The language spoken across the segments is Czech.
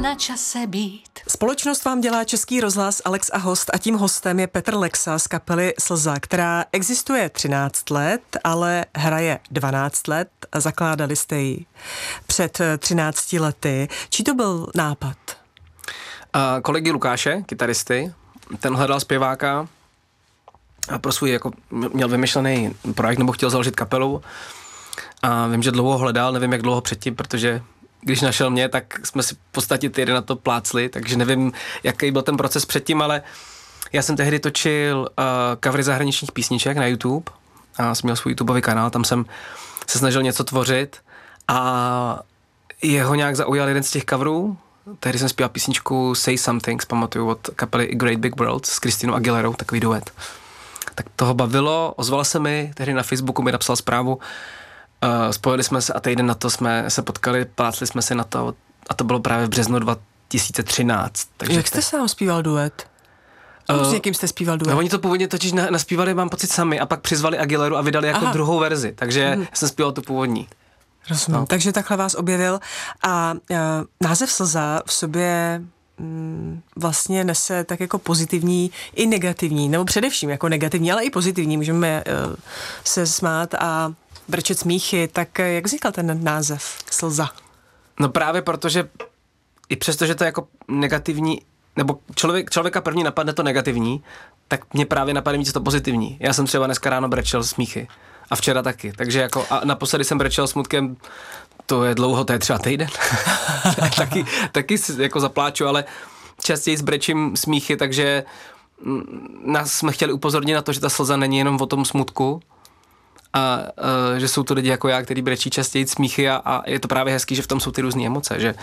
na čase být. Společnost vám dělá Český rozhlas Alex a host a tím hostem je Petr Lexa z kapely Slza, která existuje 13 let, ale hraje 12 let. Zakládali jste ji před 13 lety. Čí to byl nápad? Kolegy Lukáše, kytaristy, ten hledal zpěváka a pro svůj jako měl vymyšlený projekt nebo chtěl založit kapelu a vím, že dlouho hledal, nevím jak dlouho předtím, protože když našel mě, tak jsme si v podstatě týden na to plácli, takže nevím, jaký byl ten proces předtím, ale já jsem tehdy točil covery zahraničních písniček na YouTube a jsem měl svůj YouTubeový kanál, tam jsem se snažil něco tvořit a jeho nějak zaujal jeden z těch coverů. Tehdy jsem zpíval písničku Say Something, pamatuju od kapely Great Big World s Christinou Aguilerou, takový duet. Tak toho bavilo, ozval se mi, tehdy na Facebooku mi napsal zprávu, spojili jsme se a týden na to jsme se potkali, plácli jsme si na to a to bylo právě v březnu 2013. Takže jak jste sám zpíval duet? S někým jste zpíval duet? No, oni to původně totiž naspívali, mám pocit, sami a pak přizvali Aguileru a vydali jako druhou verzi, takže já jsem zpíval tu původní. Rozumím, no. Takže takhle vás objevil a název Slza v sobě vlastně nese tak jako pozitivní i negativní, nebo především jako negativní, ale i pozitivní, můžeme se smát a brčet smíchy, tak jak vznikal ten název Slza? No právě protože i přesto, že to je jako negativní, nebo člověka první napadne to negativní, tak mě právě napadne víc to pozitivní. Já jsem třeba dneska ráno brečel smíchy a včera taky, takže jako a naposledy jsem brečel smutkem, to je dlouho, to je třeba týden. taky jako zapláču, ale častěji zbrečím smíchy, takže nás jsme chtěli upozornit na to, že ta slza není jenom o tom smutku a že jsou to lidi jako já, který brečí častěji smíchy a je to právě hezký, že v tom jsou ty různé emoce,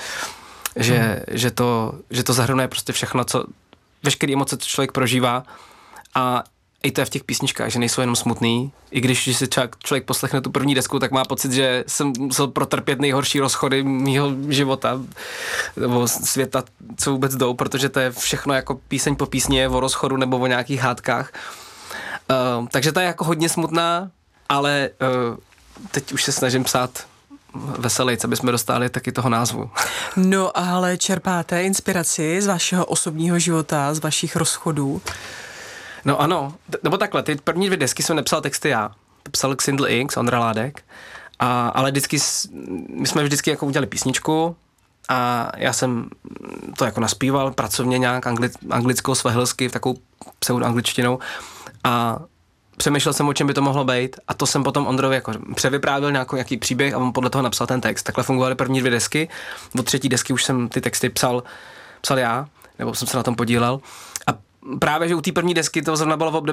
že to zahrnuje prostě všechno, veškeré emoce, co člověk prožívá a i to je v těch písničkách, že nejsou jenom smutný. I když si člověk poslechne tu první desku, tak má pocit, že jsem musel protrpět nejhorší rozchody mýho života nebo světa, co vůbec jdou, protože to je všechno jako píseň po písni o rozchodu nebo o nějakých hádkách. Takže ta je jako hodně smutná, ale teď už se snažím psát veselejc, aby jsme dostali taky toho názvu. No ale čerpáte inspiraci z vašeho osobního života, z vašich rozchodů? No ano, nebo takhle, ty první 2 desky jsem nepsal texty já. Psal Xindl X, Ondra Ládek, ale my jsme vždycky jako udělali písničku a já jsem to jako naspíval pracovně nějak anglickou svahilsky, takovou pseudoangličtinou a přemýšlel jsem, o čem by to mohlo být a to jsem potom Ondrovi jako převyprávěl nějaký příběh a on podle toho napsal ten text. Takhle fungovaly první 2 desky, od 3. desky už jsem ty texty psal já, nebo jsem se na tom podílel. A právě, že u té první desky to zrovna bylo v období,